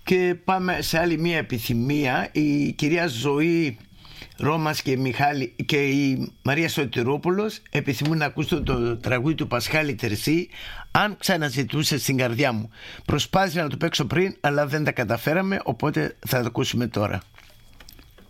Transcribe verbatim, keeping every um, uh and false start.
Και πάμε σε άλλη μία επιθυμία. Η κυρία Ζωή Ρώμας και, Μιχάλη, και η Μαρία Σωτηρόπουλος επιθυμούν να ακούσουν το τραγούδι του Πασχάλη Τερσί, «Αν ξαναζητούσε στην καρδιά μου». Προσπάθησα να το παίξω πριν, αλλά δεν τα καταφέραμε, οπότε θα το ακούσουμε τώρα.